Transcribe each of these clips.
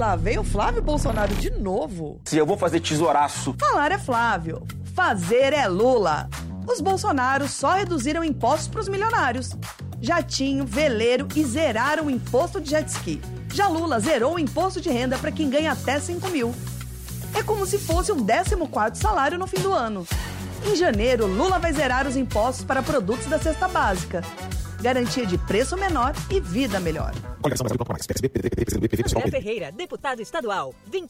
lá veio o Flávio Bolsonaro de novo. Se eu vou fazer tesouraço. Falar é Flávio, fazer é Lula. Os Bolsonaros só reduziram impostos para os milionários. Jatinho, veleiro e zeraram o imposto de jet ski. Já Lula zerou o imposto de renda para quem ganha até 5 mil. É como se fosse um 14º salário no fim do ano. Em janeiro, Lula vai zerar os impostos para produtos da cesta básica. Garantia de preço menor e vida melhor. André Ferreira, deputado estadual,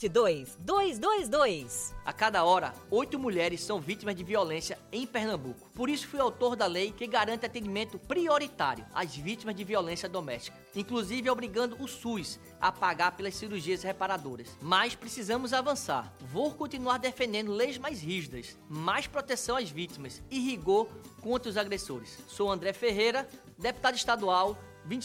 22222. A cada hora, 8 mulheres são vítimas de violência em Pernambuco. Por isso fui autor da lei que garante atendimento prioritário às vítimas de violência doméstica, inclusive obrigando o SUS a pagar pelas cirurgias reparadoras. Mas precisamos avançar. Vou continuar defendendo leis mais rígidas, mais proteção às vítimas e rigor contra os agressores. Sou André Ferreira, deputado estadual,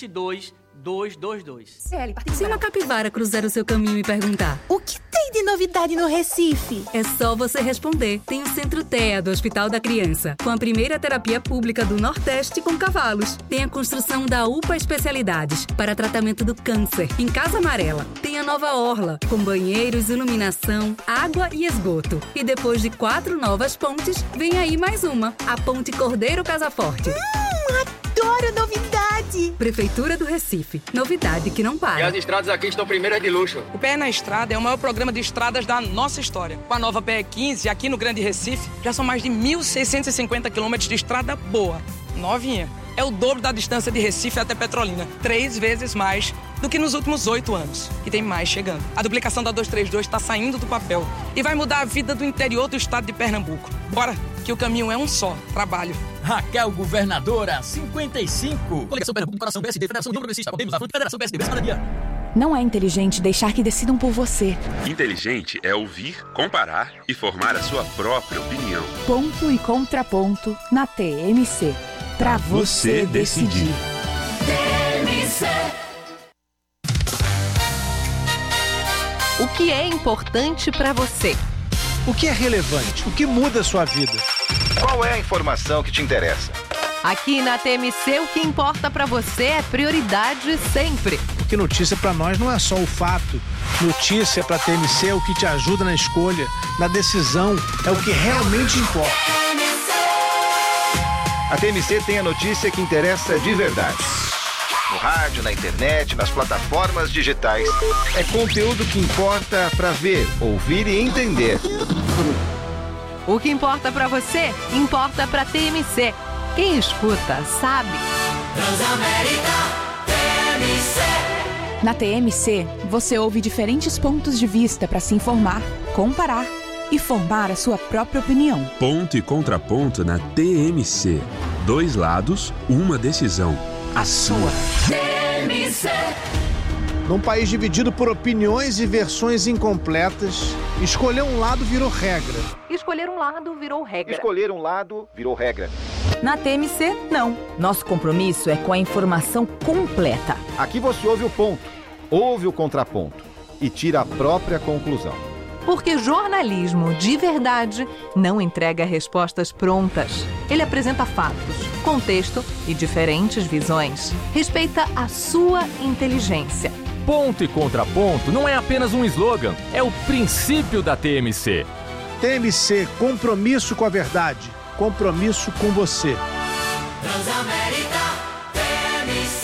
22222. Se uma capivara cruzar o seu caminho e perguntar: o que tem de novidade no Recife? É só você responder. Tem o Centro TEA do Hospital da Criança, com a primeira terapia pública do Nordeste com cavalos. Tem a construção da UPA Especialidades para tratamento do câncer, em Casa Amarela. Tem a nova orla, com banheiros, iluminação, água e esgoto. E depois de 4 novas pontes, vem aí mais uma, a Ponte Cordeiro Casaforte. Adoro novidade! Prefeitura do Recife. Novidade que não para. E as estradas aqui estão primeiras de luxo. O Pé na Estrada é o maior programa de estradas da nossa história. Com a nova PE 15, aqui no Grande Recife, já são mais de 1.650 quilômetros de estrada boa. Novinha. É o dobro da distância de Recife até Petrolina. 3 vezes mais do que nos últimos 8 anos. E tem mais chegando. A duplicação da 232 está saindo do papel e vai mudar a vida do interior do estado de Pernambuco. Bora, que o caminho é um só. Trabalho. Raquel Governadora, 55. Coligação Pernambuco, Comparação PSD, Federação Número Progressista, Podemos, Avante, Federação PSD, Cidadania. Não é inteligente deixar que decidam por você. Inteligente é ouvir, comparar e formar a sua própria opinião. Ponto e contraponto na TMC. Pra você decidir. TMC. O que é importante para você? O que é relevante? O que muda a sua vida? Qual é a informação que te interessa? Aqui na TMC, o que importa para você é prioridade sempre. Porque notícia para nós não é só o fato. Notícia para a TMC é o que te ajuda na escolha, na decisão, é o que realmente importa. A TMC tem a notícia que interessa de verdade. No rádio, na internet, nas plataformas digitais. É conteúdo que importa para ver, ouvir e entender. O que importa para você, importa para TMC. Quem escuta, sabe. Transamérica TMC. Na TMC, você ouve diferentes pontos de vista para se informar, comparar e formar a sua própria opinião. Ponto e contraponto na TMC. 2 lados, uma decisão. A sua. TMC. Num país dividido por opiniões e versões incompletas, escolher um lado virou regra. Escolher um lado virou regra. Escolher um lado virou regra. Na TMC, não. Nosso compromisso é com a informação completa. Aqui você ouve o ponto, ouve o contraponto e tira a própria conclusão. Porque jornalismo de verdade não entrega respostas prontas. Ele apresenta fatos, contexto e diferentes visões. Respeita a sua inteligência. Ponto e contraponto não é apenas um slogan, é o princípio da TMC. TMC, compromisso com a verdade, compromisso com você. Transamérica TMC.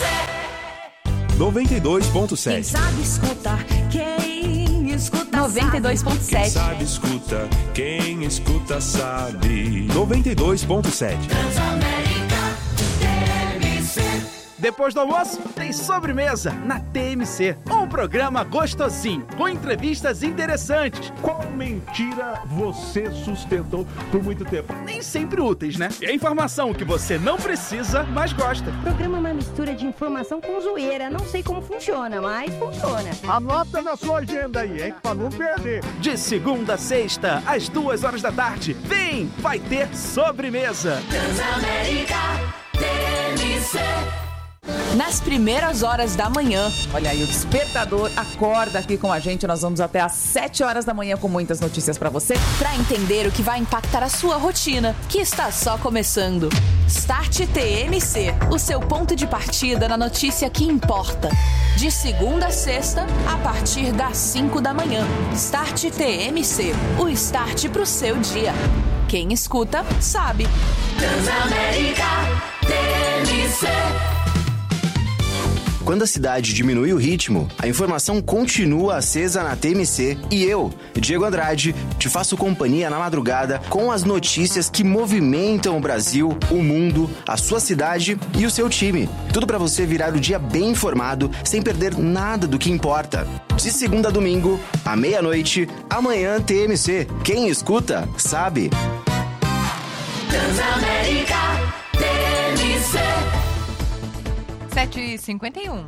92.7. Quem sabe escutar, quem escuta 92.7. Quem sabe escuta, quem escuta sabe. 92.7. Transamérica TMC. Depois do almoço, tem sobremesa na TMC. Um programa gostosinho, com entrevistas interessantes. Qual mentira você sustentou por muito tempo? Nem sempre úteis, né? E a informação que você não precisa, mas gosta. O programa é uma mistura de informação com zoeira. Não sei como funciona, mas funciona. Anota na sua agenda aí, hein? Pra não perder. De segunda a sexta, às 2h da tarde. Vem, vai ter sobremesa. Transamérica TMC. nas primeiras horas da manhã. Olha aí, o Despertador acorda aqui com a gente. Nós vamos até às 7 horas da manhã com muitas notícias pra você. Para entender o que vai impactar a sua rotina, que está só começando. Start TMC, o seu ponto de partida na notícia que importa. De segunda a sexta, a partir das 5 da manhã. Start TMC, o start pro seu dia. Quem escuta, sabe. Transamérica TMC. Quando a cidade diminui o ritmo, a informação continua acesa na TMC e eu, Diego Andrade, te faço companhia na madrugada com as notícias que movimentam o Brasil, o mundo, a sua cidade e o seu time. Tudo para você virar o dia bem informado, sem perder nada do que importa. De segunda a domingo, à meia-noite, amanhã TMC. Quem escuta, sabe. Transamérica TMC. 7h51.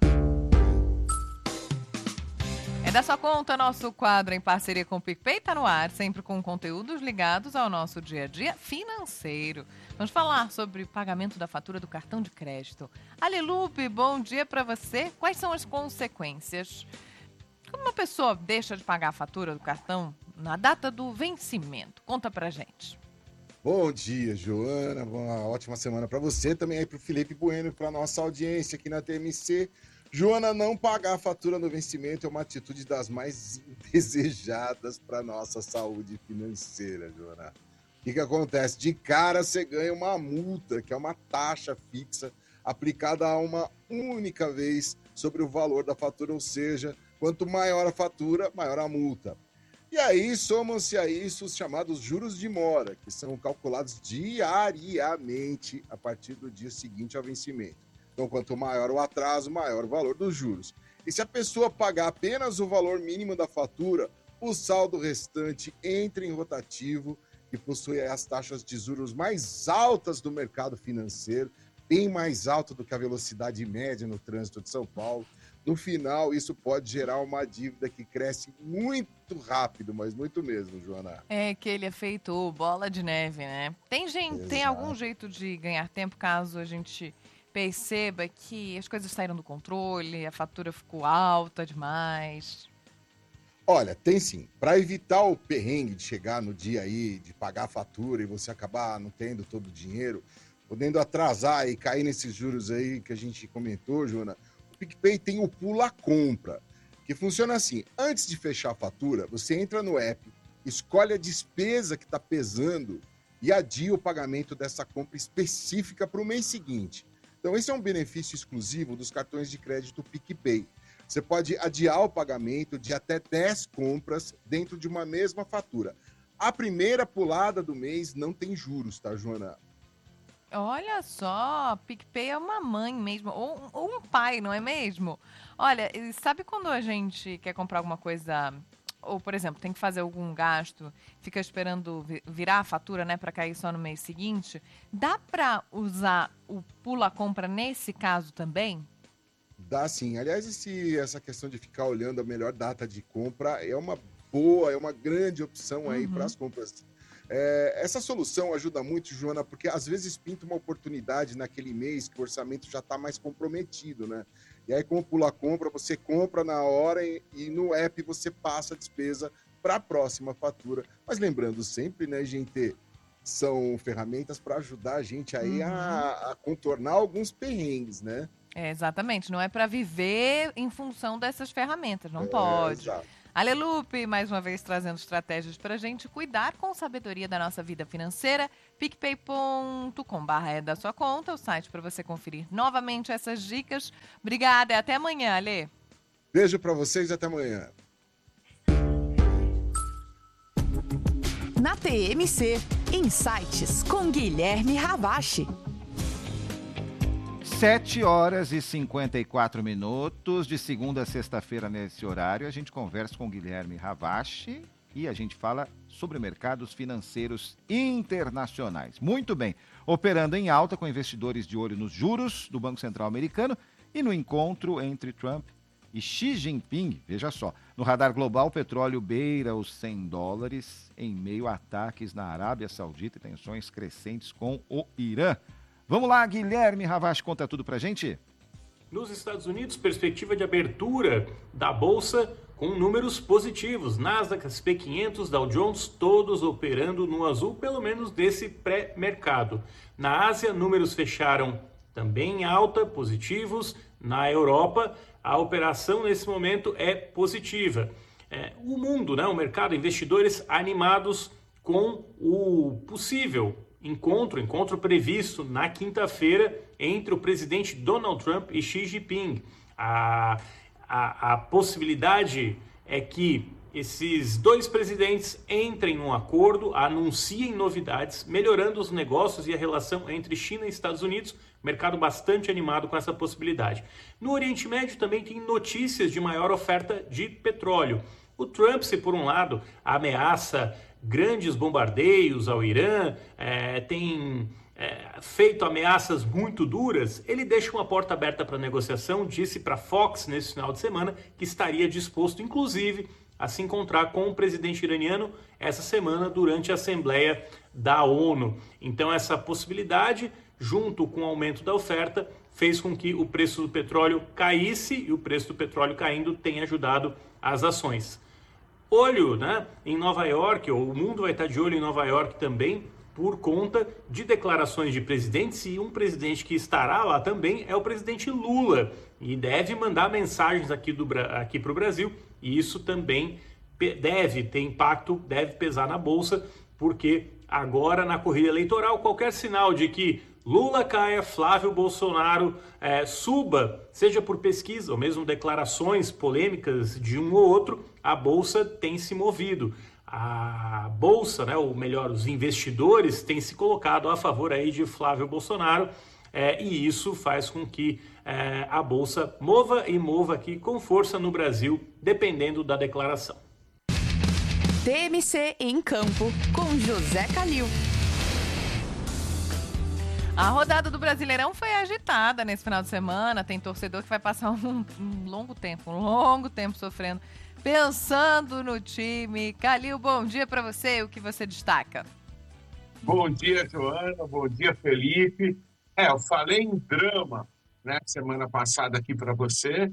É da sua conta, nosso quadro em parceria com o PicPay tá no ar, sempre com conteúdos ligados ao nosso dia a dia financeiro. Vamos falar sobre pagamento da fatura do cartão de crédito. Alelupe, bom dia para você. Quais são as consequências? Como uma pessoa deixa de pagar a fatura do cartão na data do vencimento? Conta pra gente. Bom dia, Joana. Uma ótima semana para você, também aí para o Felipe Bueno e para nossa audiência aqui na TMC. Joana, não pagar a fatura no vencimento é uma atitude das mais indesejadas para nossa saúde financeira, Joana. O que acontece? De cara você ganha uma multa, que é uma taxa fixa aplicada a uma única vez sobre o valor da fatura, ou seja, quanto maior a fatura, maior a multa. E aí, somam-se a isso os chamados juros de mora, que são calculados diariamente a partir do dia seguinte ao vencimento. Então, quanto maior o atraso, maior o valor dos juros. E se a pessoa pagar apenas o valor mínimo da fatura, o saldo restante entra em rotativo, que possui as taxas de juros mais altas do mercado financeiro, bem mais alta do que a velocidade média no trânsito de São Paulo. No final, isso pode gerar uma dívida que cresce muito rápido, mas muito mesmo, Joana. É aquele efeito bola de neve, né? Tem algum jeito de ganhar tempo caso a gente perceba que as coisas saíram do controle, a fatura ficou alta demais? Olha, tem sim. Para evitar o perrengue de chegar no dia aí, de pagar a fatura e você acabar não tendo todo o dinheiro, podendo atrasar e cair nesses juros aí que a gente comentou, Joana, o PicPay tem o Pula Compra, que funciona assim. Antes de fechar a fatura, você entra no app, escolhe a despesa que está pesando e adia o pagamento dessa compra específica para o mês seguinte. Então, esse é um benefício exclusivo dos cartões de crédito PicPay. Você pode adiar o pagamento de até 10 compras dentro de uma mesma fatura. A primeira pulada do mês não tem juros, tá, Joana? Olha só, PicPay é uma mãe mesmo, ou um pai, não é mesmo? Olha, sabe quando a gente quer comprar alguma coisa, ou, por exemplo, tem que fazer algum gasto, fica esperando virar a fatura, né, para cair só no mês seguinte? Dá para usar o Pula Compra nesse caso também? Dá sim. Aliás, essa questão de ficar olhando a melhor data de compra é uma grande opção aí para as compras. Essa solução ajuda muito, Joana, porque às vezes pinta uma oportunidade naquele mês que o orçamento já está mais comprometido, né? E aí, com o Pula Compra, você compra na hora e no app você passa a despesa para a próxima fatura. Mas lembrando sempre, né, gente, são ferramentas para ajudar a gente aí a contornar alguns perrengues, né? Exatamente, não é para viver em função dessas ferramentas, não pode. Exato. Alelupe, mais uma vez trazendo estratégias para a gente cuidar com sabedoria da nossa vida financeira. PicPay.com.br é da sua conta, o site para você conferir novamente essas dicas. Obrigada e até amanhã, Ale. Beijo para vocês e até amanhã. Na TMC, Insights com Guilherme Ravache. 7h54, de segunda a sexta-feira nesse horário, a gente conversa com o Guilherme Ravache e a gente fala sobre mercados financeiros internacionais. Muito bem, operando em alta com investidores de olho nos juros do Banco Central americano e no encontro entre Trump e Xi Jinping. Veja só, no radar global, o petróleo beira os $100 em meio a ataques na Arábia Saudita e tensões crescentes com o Irã. Vamos lá, Guilherme Ravache, conta tudo pra gente. Nos Estados Unidos, perspectiva de abertura da Bolsa com números positivos. Nasdaq, S&P 500, Dow Jones, todos operando no azul, pelo menos desse pré-mercado. Na Ásia, números fecharam também em alta, positivos. Na Europa, a operação nesse momento é positiva. O mundo, o mercado, investidores animados com o possível encontro previsto na quinta-feira entre o presidente Donald Trump e Xi Jinping. A possibilidade é que esses dois presidentes entrem num acordo, anunciem novidades, melhorando os negócios e a relação entre China e Estados Unidos, mercado bastante animado com essa possibilidade. No Oriente Médio também tem notícias de maior oferta de petróleo. O Trump, se por um lado ameaça grandes bombardeios ao Irã, tem feito ameaças muito duras, ele deixa uma porta aberta para negociação, disse para a Fox nesse final de semana que estaria disposto, inclusive, a se encontrar com o presidente iraniano essa semana durante a Assembleia da ONU. Então essa possibilidade, junto com o aumento da oferta, fez com que o preço do petróleo caísse, e o preço do petróleo caindo tem ajudado as ações. Olho, em Nova York, ou o mundo vai estar de olho em Nova York também, por conta de declarações de presidentes, e um presidente que estará lá também é o presidente Lula, e deve mandar mensagens aqui para o Brasil, e isso também deve ter impacto, deve pesar na Bolsa, porque agora na corrida eleitoral, qualquer sinal de que Lula caia, Flávio Bolsonaro suba, seja por pesquisa ou mesmo declarações polêmicas de um ou outro, a Bolsa tem se movido. A Bolsa, ou melhor, os investidores têm se colocado a favor aí de Flávio Bolsonaro, e isso faz com que a Bolsa mova aqui com força no Brasil, dependendo da declaração. TMC em campo com José Calil. A rodada do Brasileirão foi agitada nesse final de semana. Tem torcedor que vai passar um longo tempo sofrendo, pensando no time. Calil, bom dia para você. O que você destaca? Bom dia, Joana. Bom dia, Felipe. Eu falei em drama, semana passada aqui para você,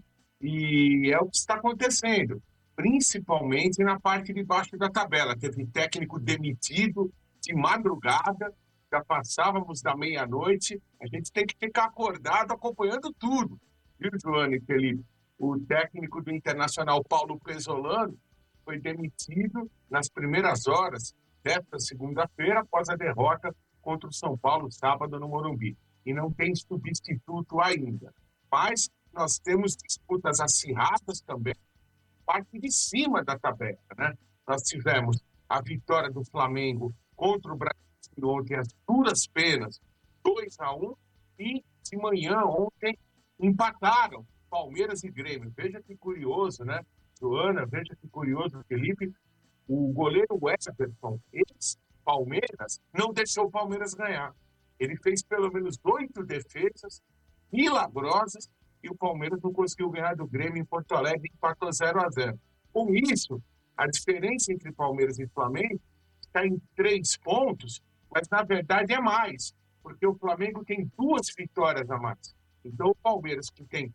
e é o que está acontecendo, principalmente na parte de baixo da tabela. Teve técnico demitido de madrugada, já passávamos da meia-noite, a gente tem que ficar acordado acompanhando tudo, viu, Joana e Felipe? O técnico do Internacional, Paulo Pesolano, foi demitido nas primeiras horas desta segunda-feira, após a derrota contra o São Paulo, sábado, no Morumbi. E não tem substituto ainda. Mas nós temos disputas acirradas também, parte de cima da tabela, Nós tivemos a vitória do Flamengo contra o Brasil ontem, as duras penas, 2-1, e de manhã, ontem, empataram Palmeiras e Grêmio. Veja que curioso, Joana? Veja que curioso, Felipe. O goleiro Westerson, ex-Palmeiras, não deixou o Palmeiras ganhar. Ele fez pelo menos 8 defesas milagrosas e o Palmeiras não conseguiu ganhar do Grêmio em Porto Alegre e empatou 0-0. Com isso, a diferença entre Palmeiras e Flamengo está em 3 pontos, mas na verdade é mais, porque o Flamengo tem 2 vitórias a mais. Então o Palmeiras, que tem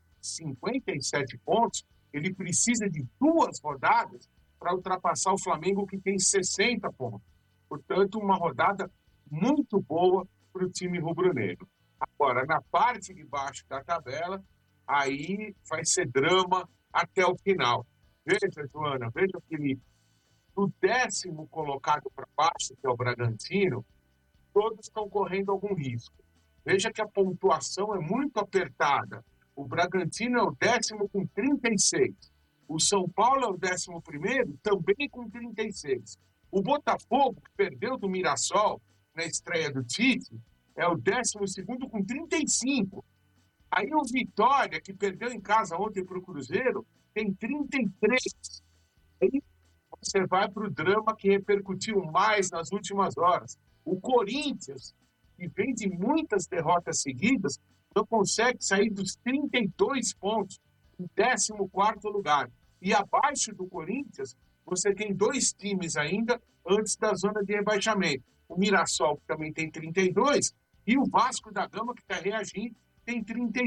57 pontos, ele precisa de 2 rodadas para ultrapassar o Flamengo, que tem 60 pontos. Portanto, uma rodada muito boa para o time rubro-negro. Agora, na parte de baixo da tabela, aí vai ser drama até o final. Veja, Joana, veja, Felipe, do 10º colocado para baixo, que é o Bragantino, todos estão correndo algum risco. Veja que a pontuação é muito apertada. O Bragantino é o 10º com 36. O São Paulo é o 11º, também com 36. O Botafogo, que perdeu do Mirassol na estreia do Tite, é o 12º com 35. Aí o Vitória, que perdeu em casa ontem para o Cruzeiro, tem 33. Aí você vai para o drama que repercutiu mais nas últimas horas. O Corinthians, que vem de muitas derrotas seguidas, não consegue sair dos 32 pontos, em 14º lugar. E abaixo do Corinthians, você tem 2 times ainda antes da zona de rebaixamento. O Mirassol, que também tem 32, e o Vasco da Gama, que está reagindo, tem 31.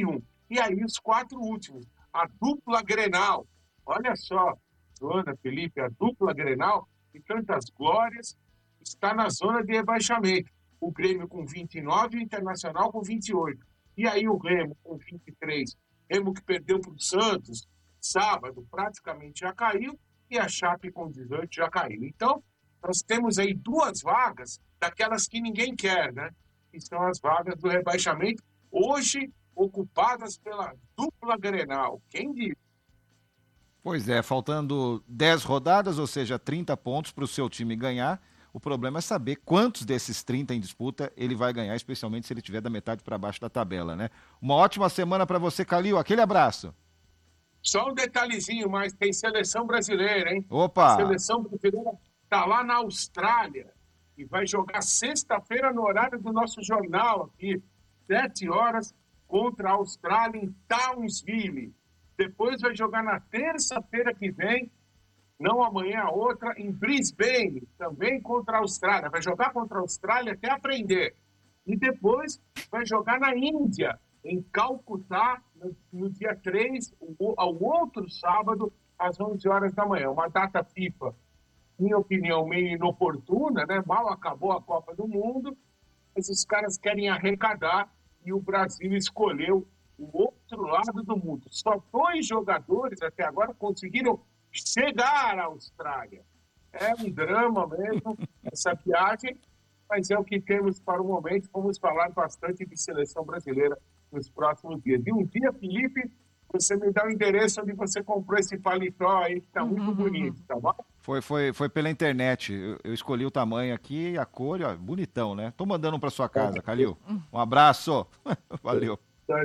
E aí os 4 últimos, a dupla Grenal. Olha só, Joana, Felipe, a dupla Grenal, de tantas glórias, está na zona de rebaixamento. O Grêmio com 29 e o Internacional com 28. E aí o Remo com 23. Remo que perdeu para o Santos sábado, praticamente já caiu, e a Chape com 18 já caiu. Então, nós temos aí 2 vagas daquelas que ninguém quer, né? Que são as vagas do rebaixamento, hoje ocupadas pela dupla Grenal. Quem diz? Pois é, faltando 10 rodadas, ou seja, 30 pontos para o seu time ganhar. O problema é saber quantos desses 30 em disputa ele vai ganhar, especialmente se ele tiver da metade para baixo da tabela, né? Uma ótima semana para você, Calil. Aquele abraço. Só um detalhezinho, mas tem seleção brasileira, hein? Opa! A seleção brasileira está lá na Austrália e vai jogar sexta-feira no horário do nosso jornal aqui, 7 horas, contra a Austrália em Townsville. Depois vai jogar na terça-feira que vem, não amanhã, a outra, em Brisbane, também contra a Austrália. Vai jogar contra a Austrália até aprender. E depois vai jogar na Índia, em Calcutá, no dia 3, ao outro sábado, às 11 horas da manhã. Uma data FIFA, minha opinião, meio inoportuna, né? Mal acabou a Copa do Mundo, mas os caras querem arrecadar e o Brasil escolheu o outro lado do mundo. Só 2 jogadores até agora conseguiram chegar à Austrália. É um drama mesmo essa viagem, mas é o que temos para o momento. Vamos falar bastante de seleção brasileira nos próximos dias. E um dia, Felipe, você me dá o endereço onde você comprou esse paletó aí, que está muito bonito, tá bom? Foi pela internet. Eu escolhi o tamanho aqui, a cor, ó, bonitão, né? Tô mandando para sua casa, Calil. Um abraço. Valeu.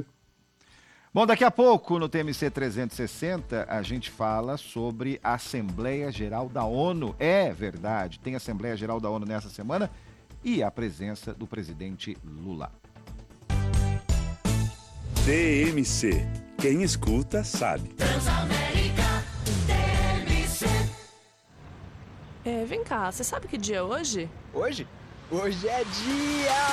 Bom, daqui a pouco, no TMC 360, a gente fala sobre a Assembleia Geral da ONU. É verdade, tem Assembleia Geral da ONU nessa semana e a presença do presidente Lula. TMC. Quem escuta, sabe. Transamérica TMC. Vem cá, você sabe que dia é hoje? Hoje? Hoje é dia...